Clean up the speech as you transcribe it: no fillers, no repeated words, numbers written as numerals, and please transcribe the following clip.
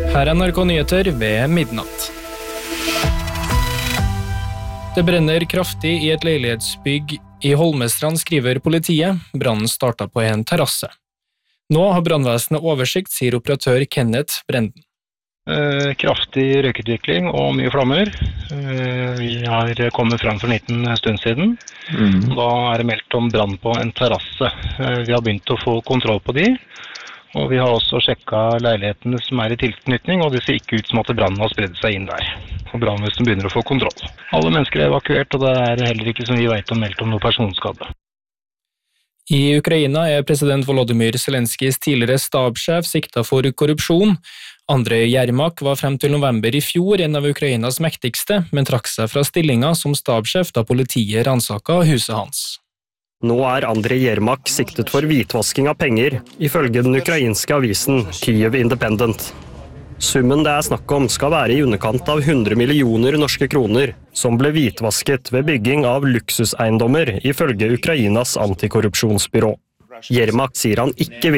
Her NRK Nyheter ved midnatt. Det brenner kraftig i et leilighetsbygg i Holmestrand, skriver politiet. Brannen startet på en terrasse. Nå har brannvesenet oversikt, sier operatør Kenneth Brenden. Kraftig røykutvikling og mye flammer. Vi har kommet frem for en liten stund siden. Da er det meldt om brann på en terrasse. Vi har begynt å få kontroll på de, og vi har også sjekket leilighetene som er i tilknytning, og det ser ikke ut som at brannen har spredd seg inn der. Og brannvesenet begynner å få kontroll. Alle mennesker er evakuert, og det er heller ikke, som vi vet, meldt om noe personskade. I Ukraina er president Volodymyr Zelenskijs tidligere stabssjef siktet for korrupsjon. Andrej Jermak var frem til november i fjor en av Ukrainas mektigste, men trakk seg fra stillingen som stabssjef da politiet ransaket huset hans. Nå er Andrej Jermak siktet for hvitvasking av penger, ifølge den ukrainske avisen Kyiv Independent. Summen det er snakk om skal være i underkant av 100 millioner norske kroner, som ble hvitvasket ved bygging av luksuseiendommer, ifølge Ukrainas antikorrupsjonsbyrå. Jermak sier han ikke vil